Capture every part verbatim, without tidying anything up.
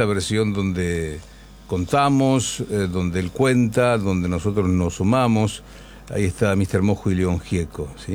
esta versión donde contamos, eh, donde él cuenta, donde nosotros nos sumamos. Ahí está mister Mojo y León Gieco, ¿sí?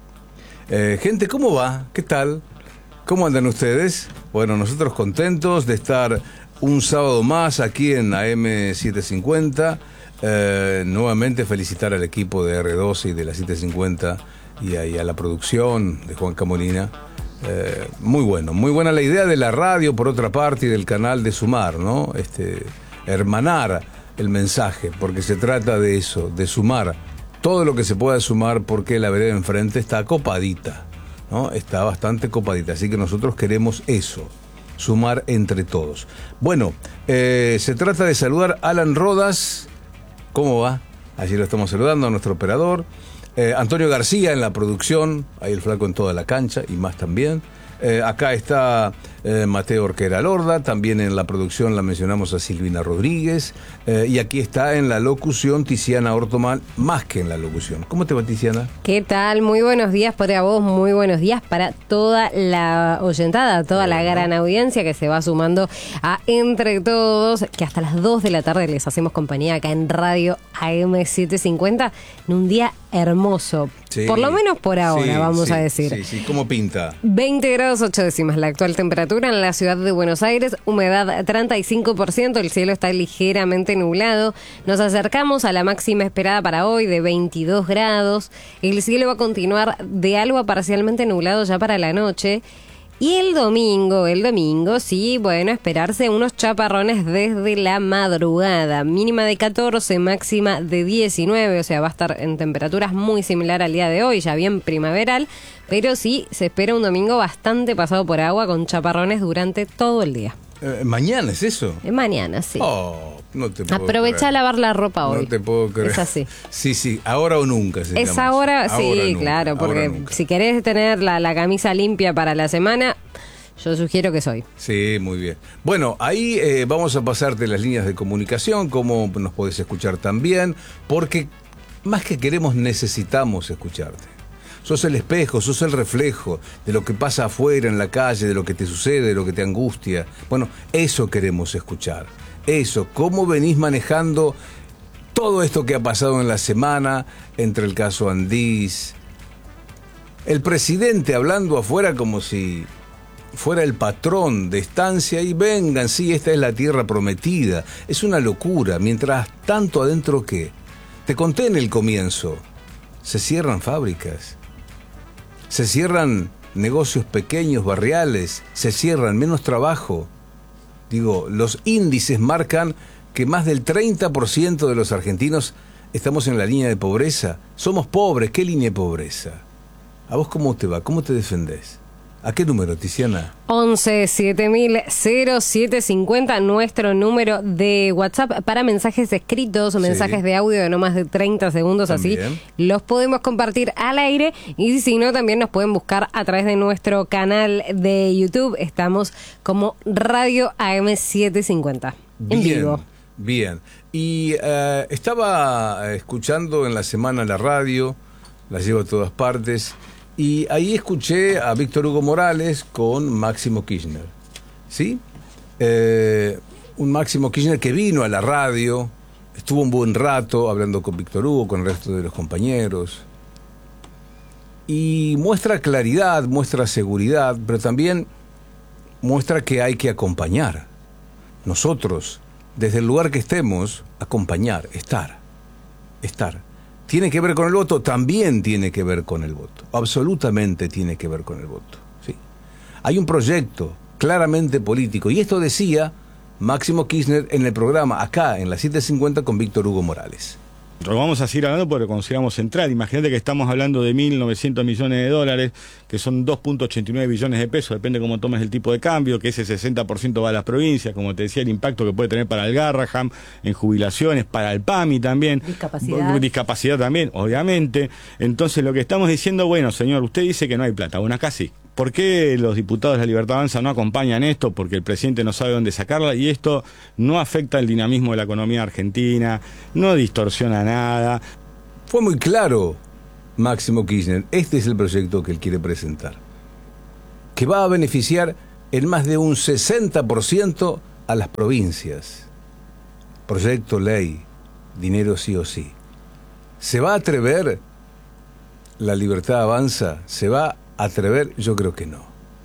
Eh, gente, ¿cómo va? ¿Qué tal? ¿Cómo andan ustedes? Bueno, nosotros contentos de estar un sábado más aquí en A M setecientos cincuenta. Eh, nuevamente felicitar al equipo de R doce y de la setecientos cincuenta y a, y a la producción de Juan Camolina. Eh, muy bueno, muy buena la idea de la radio, por otra parte, y del canal de sumar, ¿no? Este, hermanar el mensaje, porque se trata de eso, de sumar todo lo que se pueda sumar, porque la vereda enfrente está copadita, ¿no? Está bastante copadita, así que nosotros queremos eso, sumar entre todos. Bueno, eh, se trata de saludar a Alan Rodas. ¿Cómo va? Allí lo estamos saludando, a nuestro operador. Eh, Antonio García en la producción, ahí el flaco en toda la cancha y más también. Eh, acá está eh, Mateo Orquera Lorda, también en la producción la mencionamos a Silvina Rodríguez, eh, y aquí está en la locución Tiziana Ortoman, más que en la locución. ¿Cómo te va, Tiziana? ¿Qué tal? Muy buenos días para vos, muy buenos días para toda la oyentada, toda la gran audiencia que se va sumando a Entre Todos, que hasta las dos de la tarde les hacemos compañía acá en Radio A M setecientos cincuenta, en un día hermoso, sí, por lo menos por ahora, sí, vamos sí, a decir. Sí, sí, ¿cómo pinta? veinte grados ocho décimas la actual temperatura en la ciudad de Buenos Aires, humedad treinta y cinco por ciento, el cielo está ligeramente nublado. Nos acercamos a la máxima esperada para hoy de veintidós grados. El cielo va a continuar de algo parcialmente nublado ya para la noche. Y el domingo, el domingo, sí, bueno, esperarse unos chaparrones desde la madrugada. Mínima de catorce, máxima de diecinueve, o sea, va a estar en temperaturas muy similar al día de hoy, ya bien primaveral, pero sí se espera un domingo bastante pasado por agua con chaparrones durante todo el día. Eh, ¿Mañana es eso? Es mañana, sí. Oh, no te puedo Aprovecha creer. a lavar la ropa hoy. No te puedo creer. Es así. Sí, sí, ahora o nunca se Es llama ahora, eso. sí, Ahora nunca, claro, porque si querés tener la, la camisa limpia para la semana, yo sugiero que soy. Sí, muy bien. Bueno, ahí eh, vamos a pasarte las líneas de comunicación, cómo nos podés escuchar también, porque más que queremos, necesitamos escucharte. Sos el espejo, sos el reflejo de lo que pasa afuera, en la calle, de lo que te sucede, de lo que te angustia. Bueno, eso queremos escuchar. Eso, cómo venís manejando todo esto que ha pasado en la semana, entre el caso Andís, el presidente hablando afuera como si fuera el patrón de estancia y vengan, sí, esta es la tierra prometida. Es una locura. Mientras tanto, adentro, ¿qué? Te conté en el comienzo, se cierran fábricas. Se cierran negocios pequeños, barriales, se cierran, menos trabajo. Digo, los índices marcan que más del treinta por ciento de los argentinos estamos en la línea de pobreza. Somos pobres, ¿qué línea de pobreza? ¿A vos cómo te va? ¿Cómo te defendés? ¿A qué número, Tiziana? once siete mil siete cincuenta, nuestro número de WhatsApp para mensajes escritos o mensajes sí. de audio de no más de treinta segundos, también. Así los podemos compartir al aire, y si no, también nos pueden buscar a través de nuestro canal de YouTube. Estamos como Radio A M setecientos cincuenta en bien, vivo. Bien, y uh, estaba escuchando en la semana la radio, la llevo a todas partes, y ahí escuché a Víctor Hugo Morales con Máximo Kirchner, ¿sí? Eh, un Máximo Kirchner que vino a la radio, estuvo un buen rato hablando con Víctor Hugo, con el resto de los compañeros, y muestra claridad, muestra seguridad, pero también muestra que hay que acompañar. Nosotros, desde el lugar que estemos, acompañar, estar, estar. ¿Tiene que ver con el voto? También tiene que ver con el voto. Absolutamente tiene que ver con el voto. ¿Sí? Hay un proyecto claramente político. Y esto decía Máximo Kirchner en el programa, acá, en la setecientos cincuenta, con Víctor Hugo Morales. Lo vamos a seguir hablando porque lo consideramos central. Imagínate que estamos hablando de mil novecientos millones de dólares, que son dos punto ochenta y nueve billones de pesos, depende cómo tomes el tipo de cambio, que ese sesenta por ciento va a las provincias, como te decía, el impacto que puede tener para el Garraham, en jubilaciones, para el PAMI también. Discapacidad. Discapacidad también, obviamente. Entonces lo que estamos diciendo, bueno, señor, usted dice que no hay plata, bueno, acá sí. ¿Por qué los diputados de la Libertad Avanza no acompañan esto? Porque el presidente no sabe dónde sacarla, y esto no afecta el dinamismo de la economía argentina, no distorsiona nada. Fue muy claro Máximo Kirchner, este es el proyecto que él quiere presentar, que va a beneficiar en más de un sesenta por ciento a las provincias. Proyecto ley, dinero sí o sí. ¿Se va a atrever la Libertad Avanza? ¿Se va a atrever? Yo creo que no.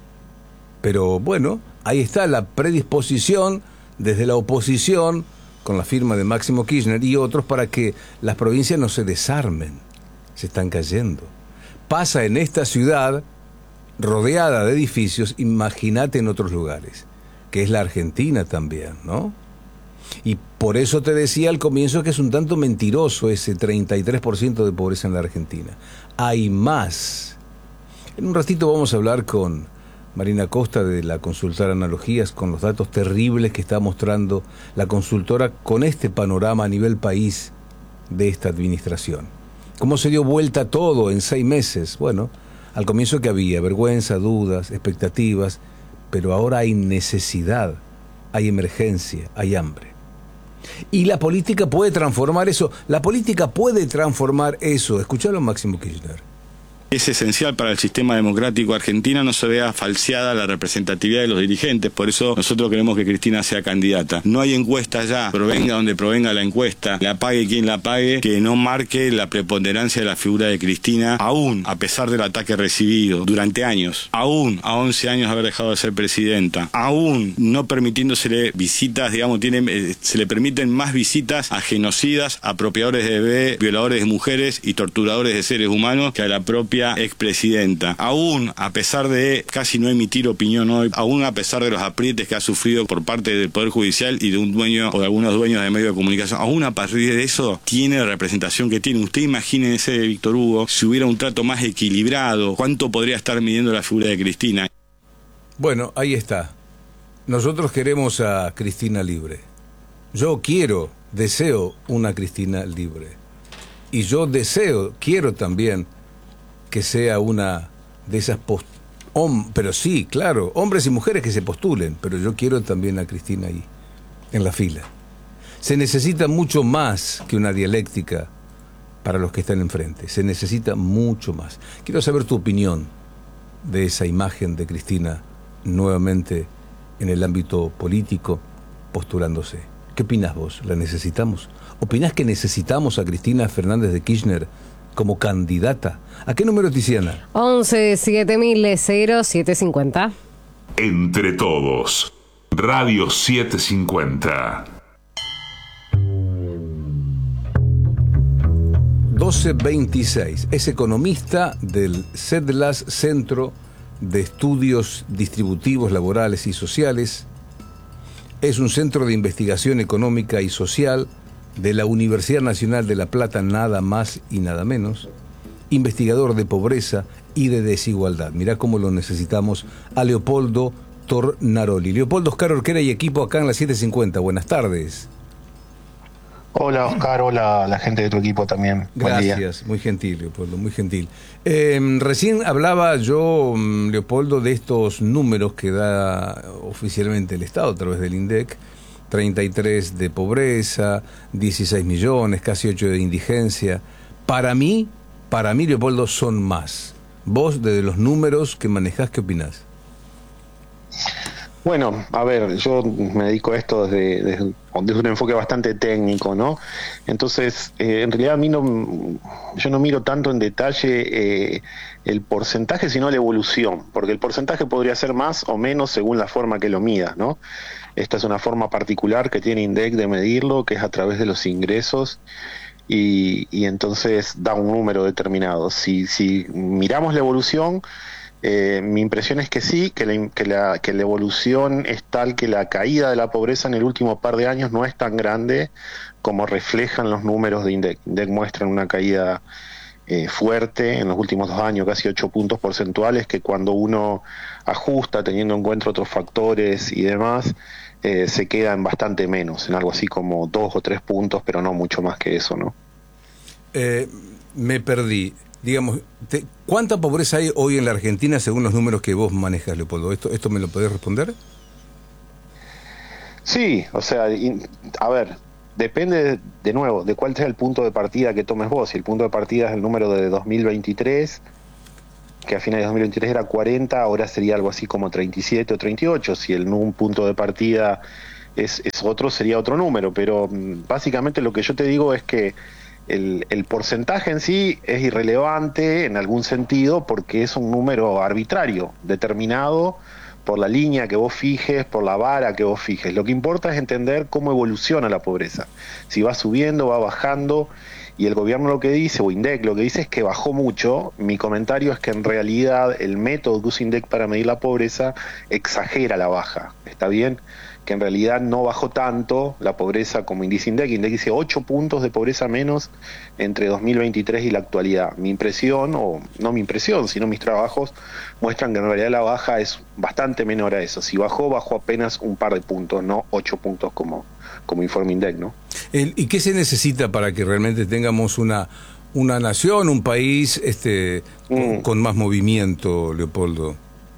Pero bueno, ahí está la predisposición desde la oposición, con la firma de Máximo Kirchner y otros, para que las provincias no se desarmen. Se están cayendo. Pasa en esta ciudad, rodeada de edificios, imagínate en otros lugares, que es la Argentina también, ¿no? Y por eso te decía al comienzo que es un tanto mentiroso ese treinta y tres por ciento de pobreza en la Argentina. Hay más. En un ratito vamos a hablar con Marina Costa de la consultora Analogías, con los datos terribles que está mostrando la consultora con este panorama a nivel país de esta administración. ¿Cómo se dio vuelta todo en seis meses? Bueno, al comienzo que había vergüenza, dudas, expectativas, pero ahora hay necesidad, hay emergencia, hay hambre. Y la política puede transformar eso, la política puede transformar eso. Escuchalo a Máximo Kirchner. Es esencial para el sistema democrático argentino no se vea falseada la representatividad de los dirigentes, por eso nosotros queremos que Cristina sea candidata. No hay encuesta ya, provenga donde provenga la encuesta, la pague quien la pague, que no marque la preponderancia de la figura de Cristina, aún a pesar del ataque recibido durante años, aún a once años de haber dejado de ser presidenta, aún no permitiéndosele visitas, digamos, tiene, eh, se le permiten más visitas a genocidas, apropiadores de bebés, violadores de mujeres y torturadores de seres humanos que a la propia expresidenta. Aún a pesar de casi no emitir opinión hoy, aún a pesar de los aprietes que ha sufrido por parte del Poder Judicial y de un dueño o de algunos dueños de medios de comunicación, aún a partir de eso tiene la representación que tiene. Usted imagínese, Víctor Hugo, si hubiera un trato más equilibrado, ¿cuánto podría estar midiendo la figura de Cristina? Bueno, ahí está. Nosotros queremos a Cristina libre. Yo quiero, deseo una Cristina libre. Y yo deseo, quiero también que sea una de esas post hom pero sí, claro, hombres y mujeres que se postulen, pero yo quiero también a Cristina ahí, en la fila. Se necesita mucho más que una dialéctica para los que están enfrente, se necesita mucho más. Quiero saber tu opinión de esa imagen de Cristina nuevamente en el ámbito político, postulándose. ¿Qué opinás vos? ¿La necesitamos? ¿Opinás que necesitamos a Cristina Fernández de Kirchner como candidata? ¿A qué número, Tiziana? once siete mil cero siete cincuenta. Entre todos, Radio setecientos cincuenta. doce veintiséis. Es economista del CEDLAS, Centro de Estudios Distributivos Laborales y Sociales. Es un centro de investigación económica y social de la Universidad Nacional de La Plata, nada más y nada menos, investigador de pobreza y de desigualdad. Mirá cómo lo necesitamos a Leopoldo Tornaroli. Leopoldo, Oscar Orquera y equipo acá en la setecientos cincuenta. Buenas tardes. Hola, Oscar, hola la gente de tu equipo también. Gracias, muy gentil, Leopoldo, muy gentil. Eh, recién hablaba yo, Leopoldo, de estos números que da oficialmente el Estado a través del INDEC. treinta y tres de pobreza, dieciséis millones, casi ocho de indigencia. Para mí, para mí, Leopoldo, son más. Vos, desde los números que manejás, ¿qué opinás? Bueno, a ver, yo me dedico a esto desde, desde, desde un enfoque bastante técnico, ¿no? Entonces, eh, en realidad a mí no, yo no miro tanto en detalle eh, el porcentaje, sino la evolución, porque el porcentaje podría ser más o menos según la forma que lo midas, ¿no? Esta es una forma particular que tiene INDEC de medirlo, que es a través de los ingresos, y, y entonces da un número determinado. Si, si miramos la evolución, Eh, mi impresión es que sí, que la, que, la, que la evolución es tal que la caída de la pobreza en el último par de años no es tan grande como reflejan los números de INDEC. INDEC muestran una caída eh, fuerte en los últimos dos años, casi ocho puntos porcentuales, que cuando uno ajusta teniendo en cuenta otros factores y demás, eh, se queda en bastante menos, en algo así como dos o tres puntos, pero no mucho más que eso, ¿no? Eh, me perdí. Digamos, te, ¿cuánta pobreza hay hoy en la Argentina según los números que vos manejas, Leopoldo? ¿Esto, esto me lo podés responder? Sí, o sea, in, a ver, depende de, de nuevo de cuál sea el punto de partida que tomes vos. Si el punto de partida es el número de dos mil veintitrés, que a finales de dos mil veintitrés era cuarenta, ahora sería algo así como treinta y siete o treinta y ocho. Si el un punto de partida es, es otro, sería otro número, pero mm, básicamente lo que yo te digo es que el, el porcentaje en sí es irrelevante en algún sentido porque es un número arbitrario, determinado por la línea que vos fijes, por la vara que vos fijes. Lo que importa es entender cómo evoluciona la pobreza, si va subiendo, va bajando, y el gobierno lo que dice, o INDEC lo que dice es que bajó mucho. Mi comentario es que en realidad el método que usa INDEC para medir la pobreza exagera la baja, ¿está bien? Que en realidad no bajó tanto la pobreza como indica INDEC. INDEC dice ocho puntos de pobreza menos entre dos mil veintitrés y la actualidad. Mi impresión, o no mi impresión, sino mis trabajos, muestran que en realidad la baja es bastante menor a eso. Si bajó, bajó apenas un par de puntos, no ocho puntos como, como informa INDEC, ¿no? El, ¿Y qué se necesita para que realmente tengamos una, una nación, un país este, mm. con, con más movimiento, Leopoldo?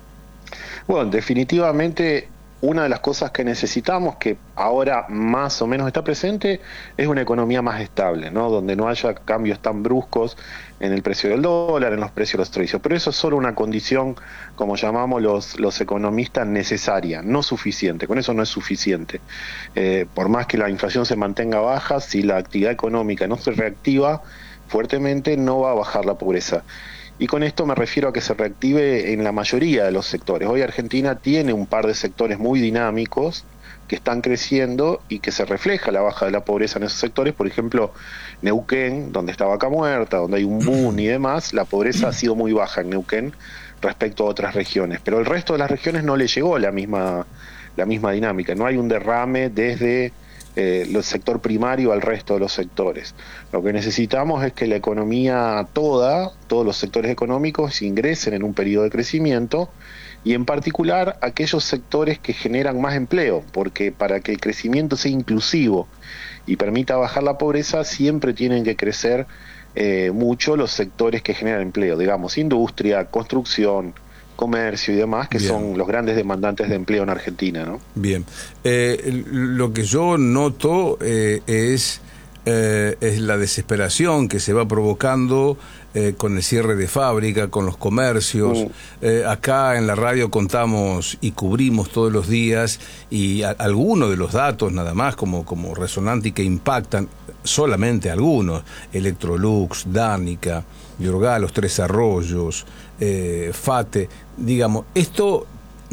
Bueno, definitivamente una de las cosas que necesitamos, que ahora más o menos está presente, es una economía más estable, ¿no? Donde no haya cambios tan bruscos en el precio del dólar, en los precios de los servicios. Pero eso es solo una condición, como llamamos los, los economistas, necesaria, no suficiente. Con eso no es suficiente. Eh, por más que la inflación se mantenga baja, si la actividad económica no se reactiva fuertemente, no va a bajar la pobreza. Y con esto me refiero a que se reactive en la mayoría de los sectores. Hoy Argentina tiene un par de sectores muy dinámicos que están creciendo y que se refleja la baja de la pobreza en esos sectores. Por ejemplo, Neuquén, donde está Vaca Muerta, donde hay un boom y demás, la pobreza ha sido muy baja en Neuquén respecto a otras regiones. Pero el resto de las regiones no le llegó la misma, la misma dinámica. No hay un derrame desde Eh, el sector primario al resto de los sectores. Lo que necesitamos es que la economía toda, todos los sectores económicos ingresen en un periodo de crecimiento, y en particular aquellos sectores que generan más empleo, porque para que el crecimiento sea inclusivo y permita bajar la pobreza, siempre tienen que crecer eh, mucho los sectores que generan empleo, digamos, industria, construcción, comercio y demás, que Bien. son los grandes demandantes de empleo en Argentina, ¿no? Bien. Eh, lo que yo noto eh, es, eh, es la desesperación que se va provocando eh, con el cierre de fábrica, con los comercios. Mm. Eh, acá en la radio contamos y cubrimos todos los días, y a, algunos de los datos nada más como, como resonante y que impactan, solamente algunos: Electrolux, Dárnica, Yorgal, Los Tres Arroyos, eh, Fate, digamos, esto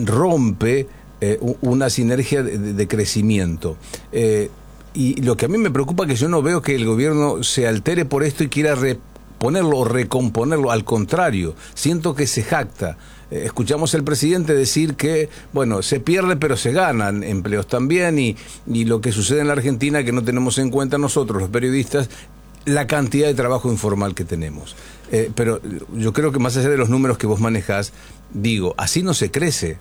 rompe eh, una sinergia de, de crecimiento. Eh, y lo que a mí me preocupa es que yo no veo que el gobierno se altere por esto y quiera reponerlo o recomponerlo. Al contrario, siento que se jacta. Eh, escuchamos al presidente decir que, bueno, se pierde pero se ganan empleos también, y, y lo que sucede en la Argentina que no tenemos en cuenta nosotros, los periodistas, la cantidad de trabajo informal que tenemos. Eh, pero yo creo que más allá de los números que vos manejás, digo, así no se crece.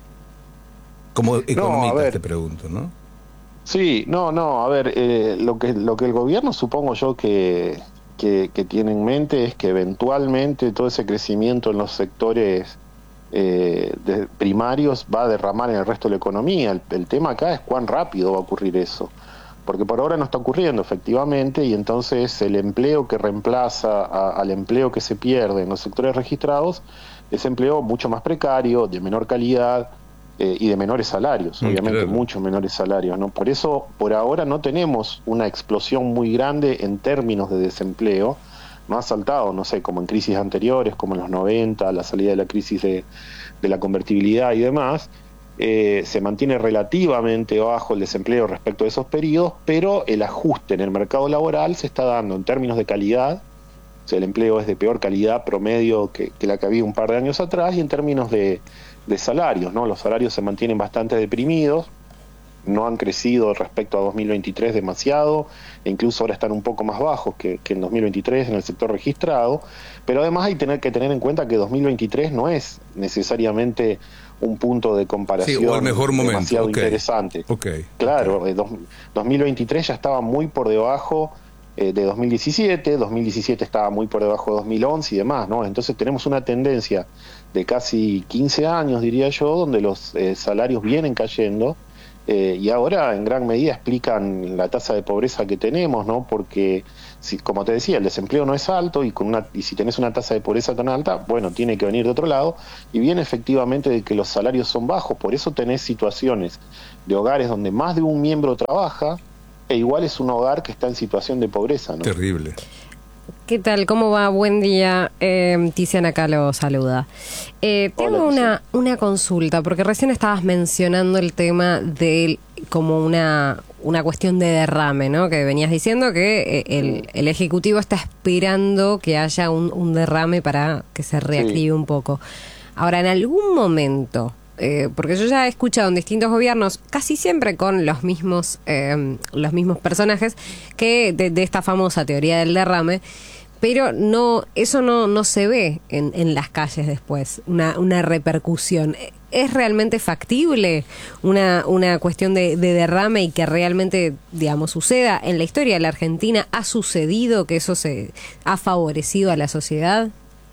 Como economista no, te pregunto, ¿no? Sí, no, no, a ver, eh, lo que lo que el gobierno supongo yo que, que, que tiene en mente es que eventualmente todo ese crecimiento en los sectores eh, de primarios va a derramar en el resto de la economía. El, el tema acá es cuán rápido va a ocurrir eso, porque por ahora no está ocurriendo efectivamente, y entonces el empleo que reemplaza a, al empleo que se pierde en los sectores registrados es empleo mucho más precario, de menor calidad eh, y de menores salarios, mm, obviamente claro. muchos menores salarios, ¿no? Por eso por ahora no tenemos una explosión muy grande en términos de desempleo. No ha saltado, no sé, como en crisis anteriores, como en los noventa, la salida de la crisis de, de la convertibilidad y demás. Eh, se mantiene relativamente bajo el desempleo respecto a esos periodos, pero el ajuste en el mercado laboral se está dando en términos de calidad. O sea, el empleo es de peor calidad promedio que, que la que había un par de años atrás, y en términos de, de salarios, ¿no? Los salarios se mantienen bastante deprimidos, no han crecido respecto a dos mil veintitrés demasiado, e incluso ahora están un poco más bajos que, que en dos mil veintitrés en el sector registrado, pero además hay tener, que tener en cuenta que dos mil veintitrés no es necesariamente un punto de comparación sí, o el mejor momento. demasiado okay. interesante. Okay. Claro, okay. Eh, dos, dos mil veintitrés ya estaba muy por debajo eh, de dos mil diecisiete, dos mil diecisiete estaba muy por debajo de dos mil once y demás, ¿no? Entonces tenemos una tendencia de casi quince años, diría yo, donde los eh, salarios vienen cayendo, Eh, y ahora en gran medida explican la tasa de pobreza que tenemos, ¿no? Porque, si, como te decía, el desempleo no es alto y, con una, y si tenés una tasa de pobreza tan alta, bueno, tiene que venir de otro lado, y viene efectivamente de que los salarios son bajos. Por eso tenés situaciones de hogares donde más de un miembro trabaja, e igual es un hogar que está en situación de pobreza, ¿no? Terrible. ¿Qué tal? ¿Cómo va? Buen día. Eh, Tiziana acá lo saluda. Eh, tengo Hola, una, una consulta, porque recién estabas mencionando el tema de como una, una cuestión de derrame, ¿no? Que venías diciendo que eh, el, el Ejecutivo está esperando que haya un, un derrame para que se reactive sí. un poco. Ahora, en algún momento... Eh, porque yo ya he escuchado en distintos gobiernos, casi siempre con los mismos eh, los mismos personajes, que de, de esta famosa teoría del derrame, pero no eso no, no se ve en, en las calles después, una, una repercusión. ¿Es realmente factible una, una cuestión de, de derrame y que realmente, digamos, suceda? ¿En la historia de la Argentina ha sucedido que eso se ha favorecido a la sociedad?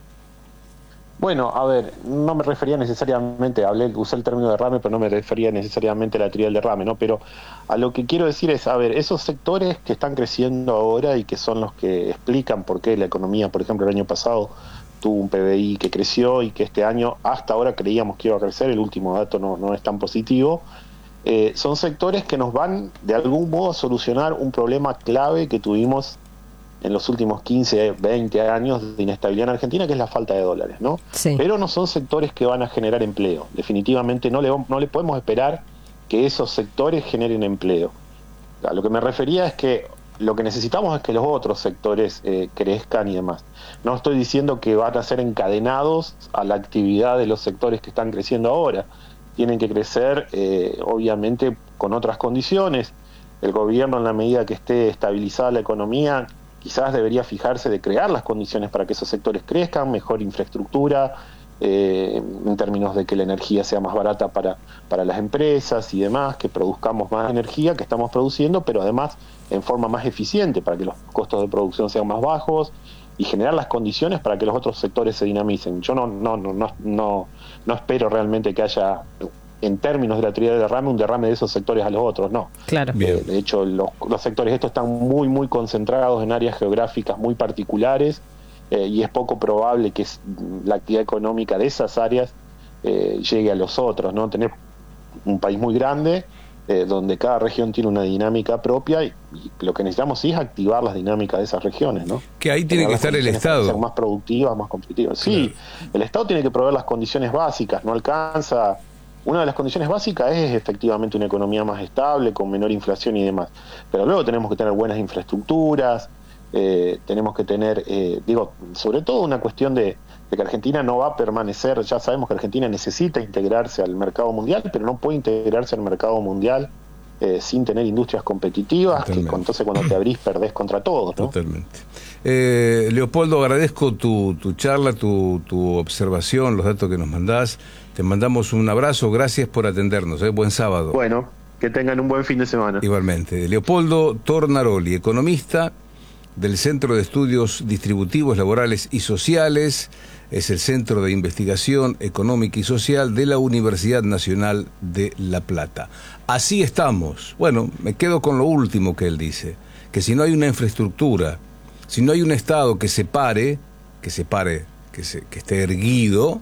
Bueno, a ver, no me refería necesariamente, hablé, usé el término derrame, pero no me refería necesariamente a la teoría del derrame, ¿no? Pero a lo que quiero decir es, a ver, esos sectores que están creciendo ahora y que son los que explican por qué la economía, por ejemplo, el año pasado tuvo un P B I que creció y que este año hasta ahora creíamos que iba a crecer, el último dato no, no es tan positivo, eh, son sectores que nos van de algún modo a solucionar un problema clave que tuvimos en los últimos quince, veinte años de inestabilidad en Argentina, que es la falta de dólares, ¿no? Sí. Pero no son sectores que van a generar empleo. Definitivamente no le, no le podemos esperar que esos sectores generen empleo. A lo que me refería es que lo que necesitamos es que los otros sectores eh, crezcan y demás. No estoy diciendo que van a ser encadenados a la actividad de los sectores que están creciendo ahora. Tienen que crecer, eh, obviamente, con otras condiciones. El gobierno, en la medida que esté estabilizada la economía, quizás debería fijarse de crear las condiciones para que esos sectores crezcan, mejor infraestructura, eh, en términos de que la energía sea más barata para, para las empresas y demás, que produzcamos más energía que estamos produciendo, pero además en forma más eficiente, para que los costos de producción sean más bajos y generar las condiciones para que los otros sectores se dinamicen. Yo no, no, no, no, no, no espero realmente que haya, en términos de la teoría del derrame, un derrame de esos sectores a los otros, no. Claro. Eh, de hecho, los, los sectores estos están muy, muy concentrados en áreas geográficas muy particulares, eh, y es poco probable que la actividad económica de esas áreas eh, llegue a los otros, ¿no? Tener un país muy grande, eh, donde cada región tiene una dinámica propia, y, y lo que necesitamos sí es activar las dinámicas de esas regiones, ¿no? Que ahí tiene Tener que las estar el condiciones para Estado. ser más productivas, más competitivas. Sí, claro. El Estado tiene que proveer las condiciones básicas, no alcanza... Una de las condiciones básicas es efectivamente una economía más estable, con menor inflación y demás. Pero luego tenemos que tener buenas infraestructuras, eh, tenemos que tener, eh, digo, sobre todo una cuestión de, de que Argentina no va a permanecer, ya sabemos que Argentina necesita integrarse al mercado mundial, pero no puede integrarse al mercado mundial eh, sin tener industrias competitivas, que entonces cuando te abrís perdés contra todos, ¿no? Totalmente. Eh, Leopoldo, agradezco tu, tu charla, tu, tu observación, los datos que nos mandás. Te mandamos un abrazo, gracias por atendernos, ¿eh? Buen sábado. Bueno, que tengan un buen fin de semana. Igualmente. Leopoldo Tornaroli, economista del Centro de Estudios Distributivos, Laborales y Sociales, es el Centro de Investigación Económica y Social de la Universidad Nacional de La Plata. Así estamos. Bueno, me quedo con lo último que él dice, que si no hay una infraestructura, si no hay un Estado que se pare, que se pare, que, se, que esté erguido,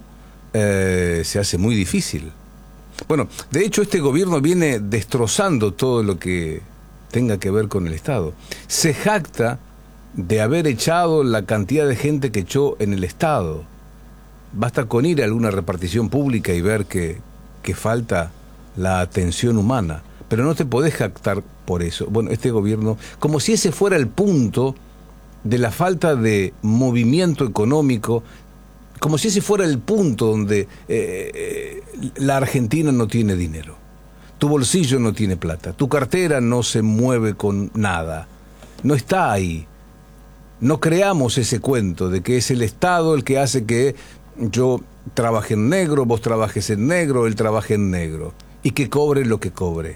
Eh, se hace muy difícil. Bueno, de hecho este gobierno viene destrozando todo lo que tenga que ver con el Estado. Se jacta de haber echado la cantidad de gente que echó en el Estado. Basta con ir a alguna repartición pública y ver que, que falta la atención humana. Pero no te podés jactar por eso. Bueno, este gobierno, como si ese fuera el punto de la falta de movimiento económico, como si ese fuera el punto donde eh, eh, la Argentina no tiene dinero. Tu bolsillo no tiene plata, tu cartera no se mueve con nada, no está ahí. No creamos ese cuento de que es el Estado el que hace que yo trabaje en negro, vos trabajes en negro, él trabaje en negro, y que cobre lo que cobre.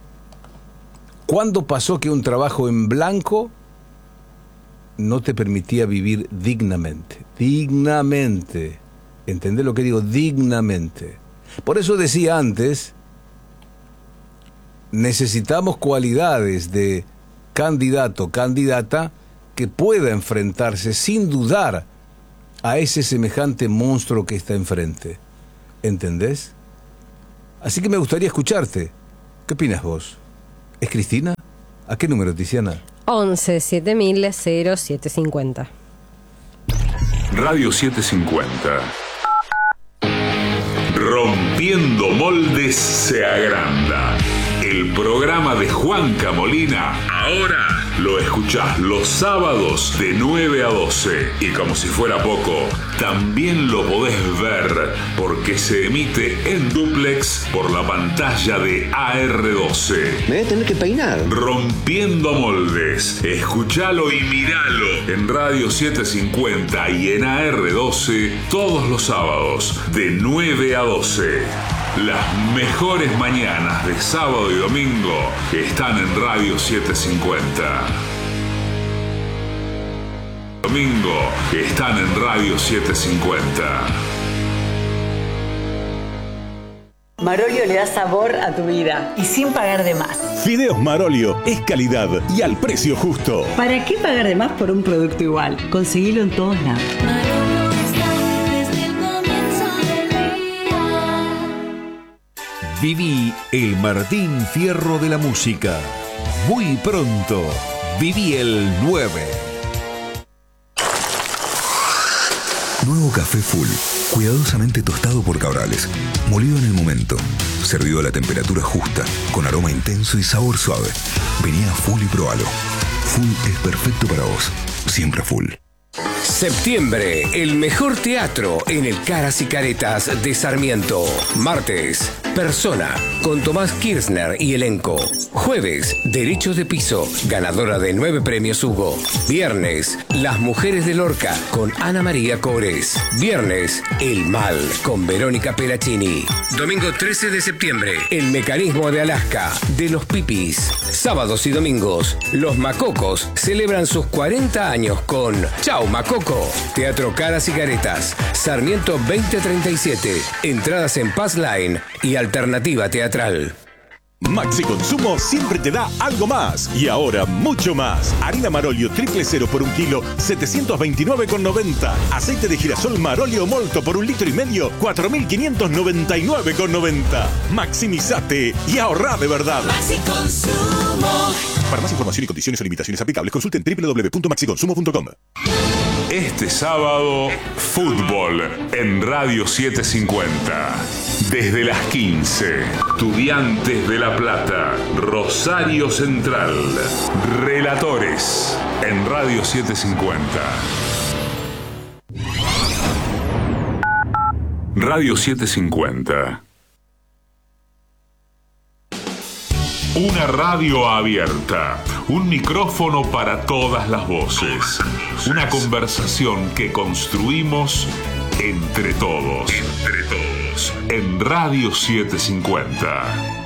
¿Cuándo pasó que un trabajo en blanco no te permitía vivir dignamente? Dignamente. ¿Entendés lo que digo? Dignamente. Por eso decía antes, necesitamos cualidades de candidato, candidata que pueda enfrentarse sin dudar a ese semejante monstruo que está enfrente. ¿Entendés? Así que me gustaría escucharte. ¿Qué opinas vos? ¿Es Cristina? ¿A qué número, Tiziana? once siete mil cero siete cincuenta. Radio setecientos cincuenta. Rompiendo moldes se agranda. El programa de Juanca Molina ahora lo escuchás los sábados de nueve a doce. Y como si fuera poco, también lo podés ver porque se emite en dúplex por la pantalla de A R doce. Me voy a tener que peinar. Rompiendo moldes. Escuchalo y miralo en Radio setecientos cincuenta y en A R doce todos los sábados de nueve a doce. Las mejores mañanas de sábado y domingo están en Radio setecientos cincuenta. Domingo están en Radio setecientos cincuenta. Marolio le da sabor a tu vida y sin pagar de más. Fideos Marolio es calidad y al precio justo. ¿Para qué pagar de más por un producto igual? Conseguilo en todos lados. Viví el Martín Fierro de la música. Muy pronto, viví el nueve. Nuevo café Full, cuidadosamente tostado por Cabrales, molido en el momento, servido a la temperatura justa, con aroma intenso y sabor suave. Vení a Full y probalo. Full es perfecto para vos, siempre Full. Septiembre, el mejor teatro en el Caras y Caretas de Sarmiento. Martes, Persona, con Tomás Kirchner y elenco. Jueves, Derechos de Piso, ganadora de nueve premios Hugo. Viernes, Las Mujeres de Lorca, con Ana María Cores. Viernes, El Mal, con Verónica Peraccini. Domingo trece de septiembre, El Mecanismo de Alaska, de los Pipis. Sábados y domingos, Los Macocos celebran sus cuarenta años con Chau Macoco. Teatro Caras y Caretas, Sarmiento veinte treinta y siete. Entradas en Pass Line y Alternativa Teatral. Maxi Consumo siempre te da algo más. Y ahora mucho más. Harina Marolio triple cero por un kilo, setecientos veintinueve con noventa. Aceite de girasol Marolio Molto por un litro y medio, cuatro mil quinientos noventa y nueve con noventa. Maximizate y ahorrá de verdad. Maxi Consumo. Para más información y condiciones o limitaciones aplicables, consulten doble u doble u doble u punto maxi consumo punto com. Este sábado, fútbol en Radio setecientos cincuenta. Desde las quince, Estudiantes de La Plata, Rosario Central. Relatores en Radio setecientos cincuenta. Radio setecientos cincuenta. Una radio abierta, un micrófono para todas las voces, una conversación que construimos entre todos, entre todos, en Radio setecientos cincuenta.